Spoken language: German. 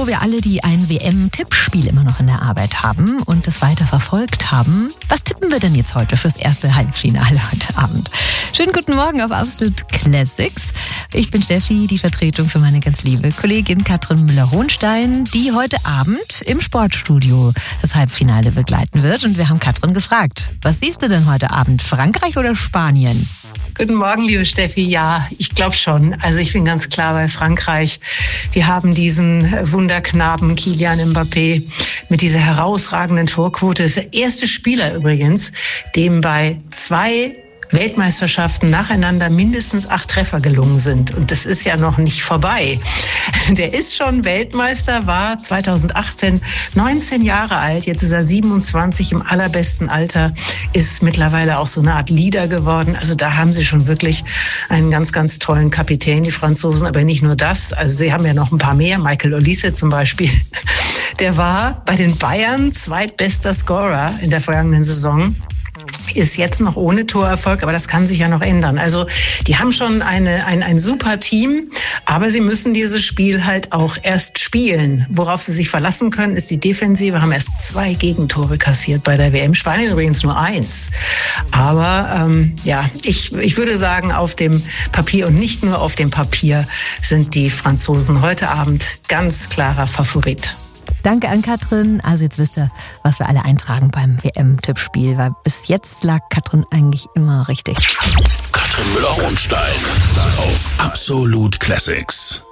wir alle, die ein WM-Tippspiel immer noch in der Arbeit haben und das weiter verfolgt haben, was tippen wir denn jetzt heute fürs erste Halbfinale heute Abend? Schönen guten Morgen auf Absolute Classics. Ich bin Steffi, die Vertretung für meine ganz liebe Kollegin Katrin Müller-Hohenstein, die heute Abend im Sportstudio das Halbfinale begleiten wird. Und wir haben Katrin gefragt, was siehst du denn heute Abend, Frankreich oder Spanien? Guten Morgen, liebe Steffi. Ja, ich glaube schon. Also ich bin ganz klar bei Frankreich. Die haben diesen Wunderknaben Kylian Mbappé mit dieser herausragenden Torquote. Das ist der erste Spieler übrigens, dem bei 2 Weltmeisterschaften nacheinander mindestens 8 Treffer gelungen sind. Und das ist ja noch nicht vorbei. Der ist schon Weltmeister, war 2018 19 Jahre alt. Jetzt ist er 27 im allerbesten Alter, ist mittlerweile auch so eine Art Leader geworden. Also da haben sie schon wirklich einen ganz, ganz tollen Kapitän, die Franzosen. Aber nicht nur das. Also sie haben ja noch ein paar mehr. Michael Olise zum Beispiel. Der war bei den Bayern zweitbester Scorer in der vergangenen Saison. Ist jetzt noch ohne Torerfolg, aber das kann sich ja noch ändern. Also die haben schon ein super Team, aber sie müssen dieses Spiel halt auch erst spielen. Worauf sie sich verlassen können, ist die Defensive. Haben erst 2 Gegentore kassiert bei der WM. Spanien übrigens nur 1. Aber ich würde sagen, auf dem Papier und nicht nur auf dem Papier sind die Franzosen heute Abend ganz klarer Favorit. Danke an Katrin. Also jetzt wisst ihr, was wir alle eintragen beim WM-Tippspiel, weil bis jetzt lag Katrin eigentlich immer richtig. Katrin Müller-Hohenstein auf Absolute Classics.